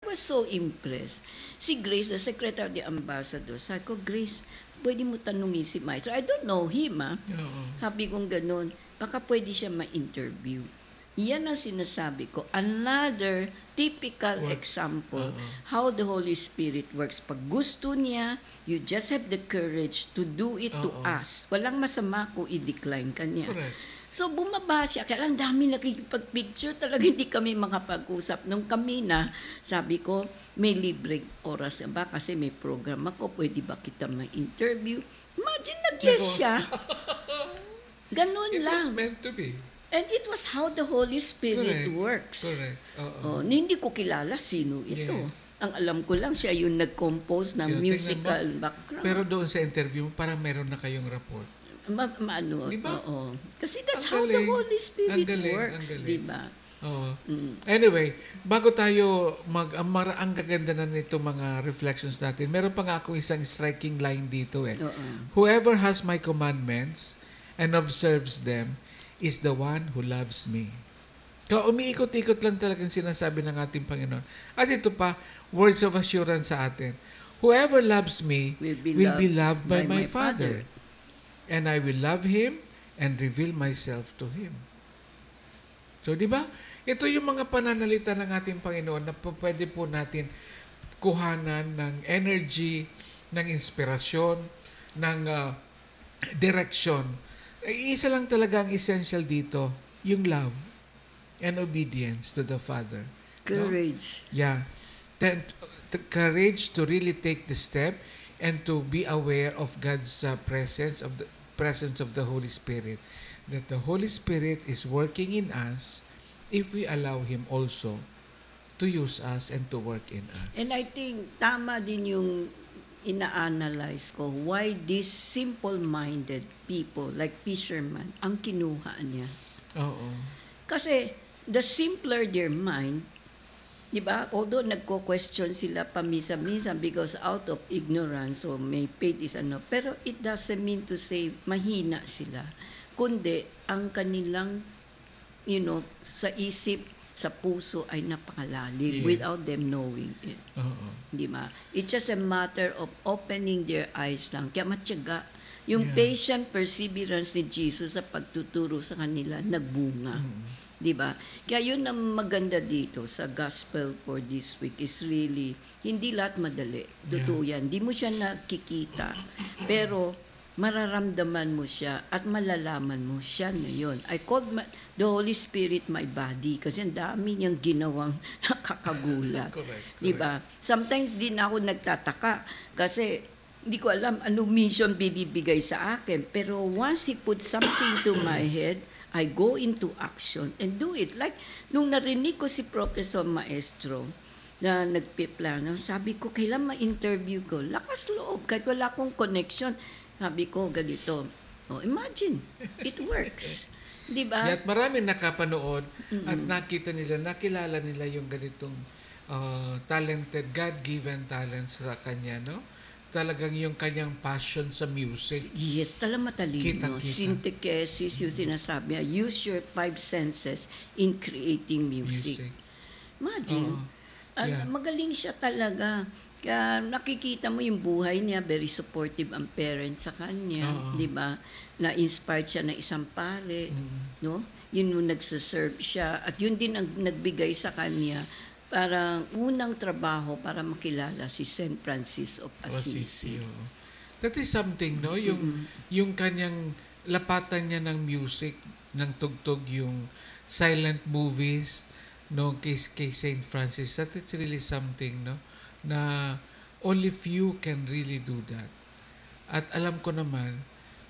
was so impressed. Si Grace, the secretary of the ambassador, sabi ko, Grace, pwede mo tanungin si Maestro. I don't know him, Oo. Sabi kong ganun, baka pwede siya ma-interview. Yan ang sinasabi ko. Another typical example how the Holy Spirit works. Pag gusto niya, you just have the courage to do it to us. Walang masama kung i-decline ka niya. Correct. So bumaba siya, kaya ang dami nakikipag-picture, talaga hindi kami makapag-usap. Nung kami na, sabi ko, may libreng oras na ba kasi may program ako, pwede ba kita ma-interview? Imagine, nag-yes siya. Ganun It lang. was meant to be. And it was how the Holy Spirit Correct. works. Correct. Oo. Hindi ko kilala sino ito. Yes. Ang alam ko lang siya yung nag-compose ng Tingnan musical mo. background. Pero doon sa interview, parang meron na kayong report. Ano, Diba? oo. Kasi that's Ang how the galing. Holy Spirit Ang galing, works, ang galing. di ba? Oo. Anyway, bago tayo ang gaganda na nito mga reflections natin, meron pa nga ako isang striking line dito Oo. Whoever has my commandments and observes them is the one who loves me. So, umiikot-ikot lang talagang sinasabi ng ating Panginoon. At ito pa, words of assurance sa atin. Whoever loves me Will be be loved by my Father. Father. And I will love him and reveal myself to him. So, di ba? Ito yung mga pananalita ng ating Panginoon na pwede po natin kuhanan ng energy, ng inspirasyon, ng direksyon. Isa lang talaga ang essential dito, yung love and obedience to the Father. Courage. No? Yeah. The courage to really take the step and to be aware of God's presence, of the presence of the Holy Spirit. That the Holy Spirit is working in us if we allow Him also to use us and to work in us. And I think tama din yung ina-analyze ko why these simple-minded people like fishermen ang kinuha niya. Oo. Kasi the simpler their mind, di ba? Although nagko-question sila pamisa-misa because out of ignorance, so may faith is pero it doesn't mean to say mahina sila. Kundi ang kanilang, sa isip, sa puso ay napakalalim without them knowing it. Oo. Di ba? It's just a matter of opening their eyes lang. Kaya matyaga. Yung patient perseverance ni Jesus sa pagtuturo sa kanila, nagbunga. Di ba? Kaya yun ang maganda dito sa gospel for this week is really, hindi lahat madali. Totoo yan. Di mo siya nakikita. Pero, mararamdaman mo siya at malalaman mo siya na yun. I called the Holy Spirit my body kasi ang dami niyang ginawang nakakagulat. Correct. Di ba? Sometimes din ako nagtataka kasi hindi ko alam anong mission binibigay sa akin. Pero once He put something to my head, I go into action and do it. Like, nung narinig ko si Professor Maestro na nagpiplano, sabi ko, kailan ma-interview ko? Lakas loob, kahit wala akong connection. Sabi ko, ganito. Oh, imagine, it works. Di ba? At maraming nakapanood at nakita nila, nakilala nila yung ganitong talented, God-given talents sa kanya, no? Talagang yung kanyang passion sa music. Yes, talagang matalino. Kitang-kita. Synthesis, yung sinasabi niya, use your 5 senses in creating music. Imagine. Magaling siya talaga. Kaya nakikita mo yung buhay niya, very supportive ang parents sa kanya, di ba? Na-inspired siya na isang pare, no? Yun yung nagsaserve siya. At yun din ang nagbigay sa kanya parang unang trabaho para makilala si St. Francis of Assisi. That is something, no? Yung kanyang lapatan niya ng music, ng tugtog, yung silent movies, no, kay St. Francis. That is really something, no? Na only few can really do that. At alam ko naman,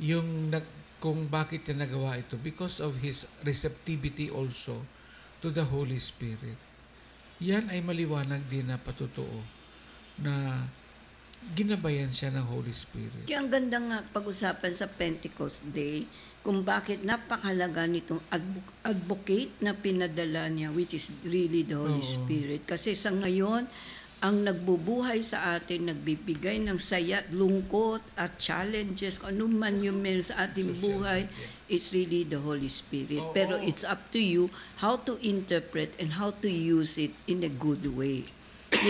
kung bakit niya nagawa ito, because of his receptivity also to the Holy Spirit. Yan ay maliwanag din na patotoo na ginabayan siya ng Holy Spirit. Kaya ang ganda nga pag-usapan sa Pentecost Day kung bakit napakalaga nitong advocate na pinadala niya, which is really the Holy Spirit. Kasi sa ngayon, ang nagbubuhay sa atin, nagbibigay ng saya, lungkot at challenges, kung ano man yung meron sa ating buhay, it's really the Holy Spirit. Pero it's up to you how to interpret and how to use it in a good way.